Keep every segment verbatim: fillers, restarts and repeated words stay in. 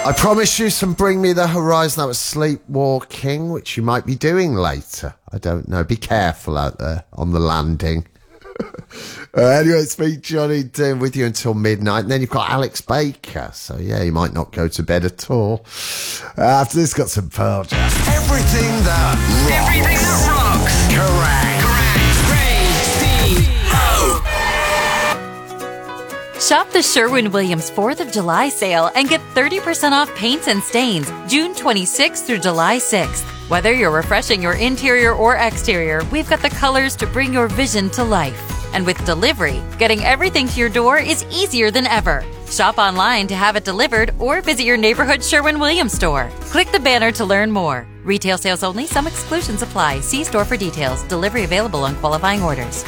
I promised you some Bring Me the Horizon. That was Sleepwalking, which you might be doing later. I don't know. Be careful out there on the landing. uh, anyway, it's me, Johnny Dean, with you until midnight. And then you've got Alex Baker. So, yeah, you might not go to bed at all. Uh, after this, got some Pearl Jam. Everything that rocks. Everything that rocks. Correct. Shop the Sherwin-Williams fourth of July sale and get thirty percent off paints and stains June twenty-sixth through July sixth. Whether you're refreshing your interior or exterior, we've got the colors to bring your vision to life. And with delivery, getting everything to your door is easier than ever. Shop online to have it delivered or visit your neighborhood Sherwin-Williams store. Click the banner to learn more. Retail sales only. Some exclusions apply. See store for details. Delivery available on qualifying orders.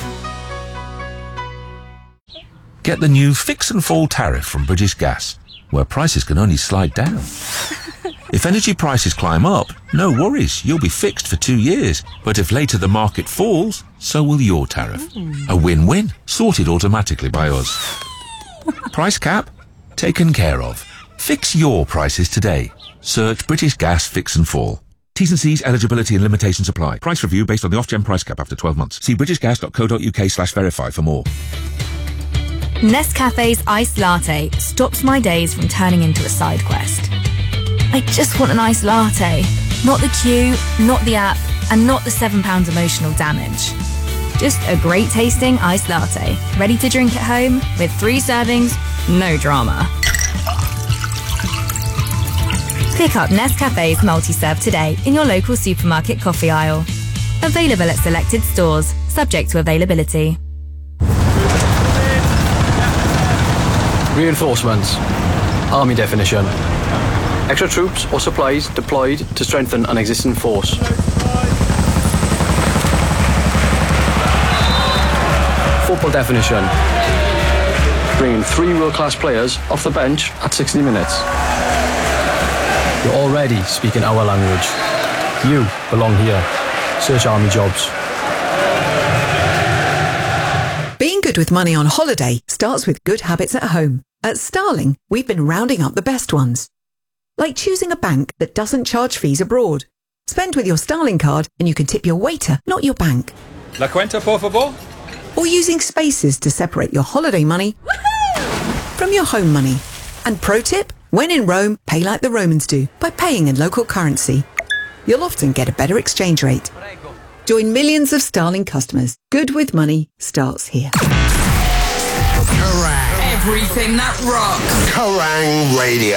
Get the new Fix and Fall tariff from British Gas, where prices can only slide down. If energy prices climb up, no worries, you'll be fixed for two years. But if later the market falls, so will your tariff. A win-win, sorted automatically by us. Price cap? Taken care of. Fix your prices today. Search British Gas Fix and Fall. T's and C's, eligibility and limitations apply. Price review based on the Ofgem price cap after twelve months. See britishgas.co.uk slash verify for more. Nescafe's iced latte stops my days from turning into a side quest. I just want an iced latte. Not the queue, not the app, and not the seven pounds emotional damage. Just a great tasting iced latte, ready to drink at home with three servings, no drama. Pick up Nescafe's multi-serve today in your local supermarket coffee aisle. Available at selected stores, subject to availability. Reinforcements. Army definition. Extra troops or supplies deployed to strengthen an existing force. Football definition. Bringing three world-class players off the bench at sixty minutes. You're already speaking our language. You belong here. Search Army Jobs. Being good with money on holiday starts with good habits at home. At Starling, we've been rounding up the best ones. Like choosing a bank that doesn't charge fees abroad. Spend with your Starling card and you can tip your waiter, not your bank. La cuenta, por favor? Or using spaces to separate your holiday money from your home money. And pro tip, when in Rome, pay like the Romans do by paying in local currency. You'll often get a better exchange rate. Join millions of Starling customers. Good with money starts here. Kerrang! Everything that rocks. Kerrang Radio!